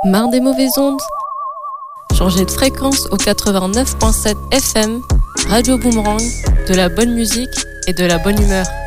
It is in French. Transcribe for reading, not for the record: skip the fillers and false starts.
Marre des mauvaises ondes? Changez de fréquence au 89.7 FM, Radio Boomerang, de la bonne musique et de la bonne humeur.